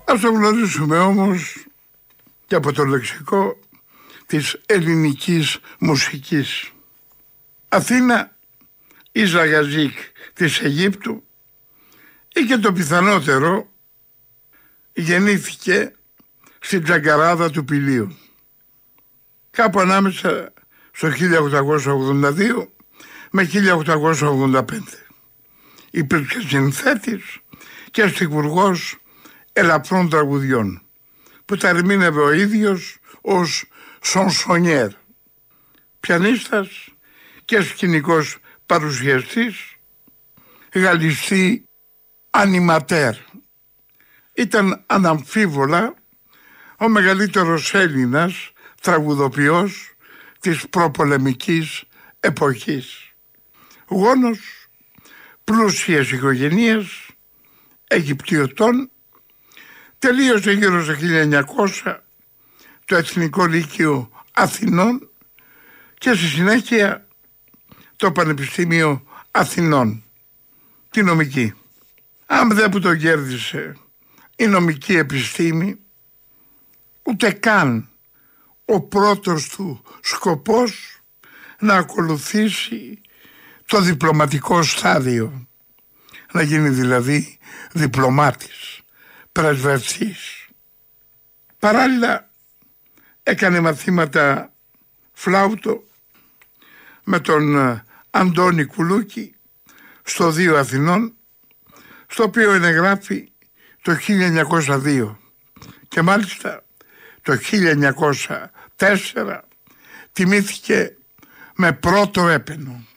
Ας το γνωρίσουμε όμως και από το λεξικό της ελληνικής μουσικής. Αθήνα ή Ζαγαζίκ της Αιγύπτου, ή και το πιθανότερο, γεννήθηκε στην Τζαγκαράδα του Πηλίου. Κάπου ανάμεσα στο 1882 με 1885. Υπήρξε συνθέτης και στιχουργός ελαφρών τραγουδιών, που τα ερμήνευε ο ίδιος ως σονσονιέρ, πιανίστας και σκηνικός παρουσιαστής, γαλλιστή ανιματέρ. Ήταν αναμφίβολα ο μεγαλύτερος Έλληνας τραγουδοποιός της προπολεμικής εποχής. Γόνος πλούσιας οικογένειας Αιγυπτιωτών, τελείωσε γύρω στο 1900 το Εθνικό Λύκειο Αθηνών και στη συνέχεια το Πανεπιστήμιο Αθηνών, τη νομική. Αν δεν που το κέρδισε η νομική επιστήμη, ούτε καν ο πρώτος του σκοπός να ακολουθήσει το διπλωματικό στάδιο, να γίνει δηλαδή διπλωμάτης, πρεσβευτής. Παράλληλα έκανε μαθήματα φλάουτο με τον Αντώνη Κουλούκη στο Δίο Αθηνών, στο οποίο ενεγράφει το 1902 και μάλιστα το 1904 τιμήθηκε με πρώτο έπαινο.